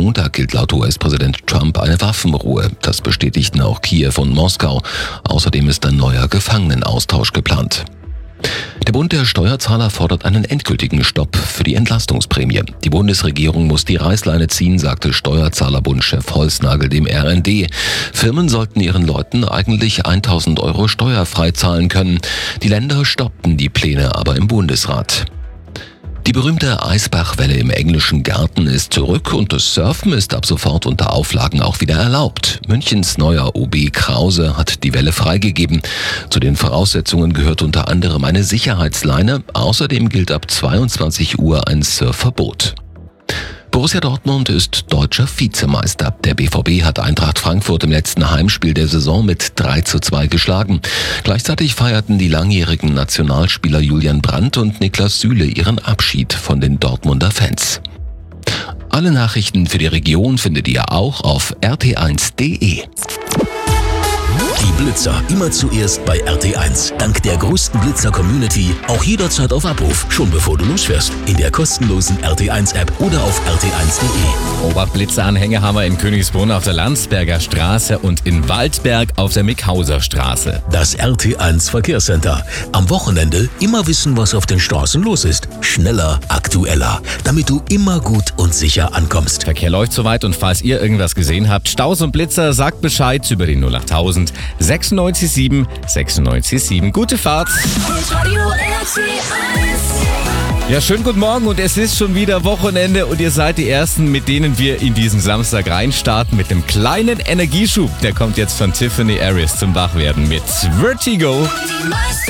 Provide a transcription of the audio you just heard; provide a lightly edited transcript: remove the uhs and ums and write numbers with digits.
Montag gilt laut US-Präsident Trump eine Waffenruhe. Das bestätigten auch Kiew und Moskau. Außerdem ist ein neuer Gefangenenaustausch geplant. Der Bund der Steuerzahler fordert einen endgültigen Stopp für die Entlastungsprämie. Die Bundesregierung muss die Reißleine ziehen, sagte Steuerzahlerbundchef Holznagel dem RND. Firmen sollten ihren Leuten eigentlich 1.000 € steuerfrei zahlen können. Die Länder stoppten die Pläne aber im Bundesrat. Die berühmte Eisbachwelle im englischen Garten ist zurück und das Surfen ist ab sofort unter Auflagen auch wieder erlaubt. Münchens neuer OB Krause hat die Welle freigegeben. Zu den Voraussetzungen gehört unter anderem eine Sicherheitsleine. Außerdem gilt ab 22 Uhr ein Surfverbot. Borussia Dortmund ist deutscher Vizemeister. Der BVB hat Eintracht Frankfurt im letzten Heimspiel der Saison mit 3:2 geschlagen. Gleichzeitig feierten die langjährigen Nationalspieler Julian Brandt und Niklas Süle ihren Abschied von den Dortmunder Fans. Alle Nachrichten für die Region findet ihr auch auf rt1.de. Die Blitzer immer zuerst bei RT1. Dank der größten Blitzer-Community auch jederzeit auf Abruf, schon bevor du losfährst. In der kostenlosen RT1-App oder auf rt1.de. Oberblitzeranhänger haben wir in Königsbrunn auf der Landsberger Straße und in Waldberg auf der Mickhauser Straße. Das RT1 Verkehrscenter. Am Wochenende immer wissen, was auf den Straßen los ist. Schneller, aktueller, damit du immer gut und sicher ankommst. Verkehr läuft soweit und falls ihr irgendwas gesehen habt, Staus und Blitzer, sagt Bescheid über die 08000 96 7. Gute Fahrt! Ja, schönen guten Morgen und es ist schon wieder Wochenende und ihr seid die Ersten, mit denen wir in diesen Samstag reinstarten mit einem kleinen Energieschub. Der kommt jetzt von Tiffany Aries zum Wachwerden mit Vertigo. Die meiste